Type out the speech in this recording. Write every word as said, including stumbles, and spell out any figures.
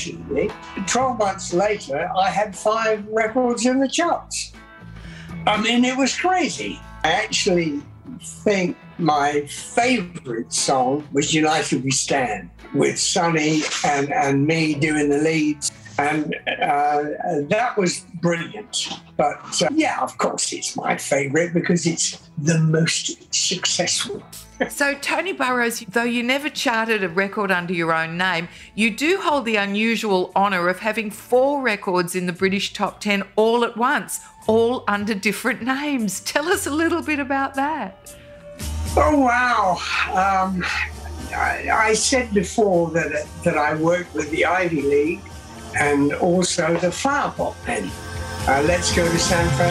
unfortunately, twelve months later, I had five records in the charts. I mean, it was crazy. I actually think my favorite song was United We Stand, with Sonny and, and me doing the leads. And uh, that was brilliant. But uh, yeah, of course, it's my favorite because it's the most successful. So, Tony Burrows, though you never charted a record under your own name, you do hold the unusual honour of having four records in the British top ten all at once, all under different names. Tell us a little bit about that. Oh, wow. Um, I, I said before that, that I worked with the Ivy League and also the Flower Pot Men. Uh, let's go to San Francisco.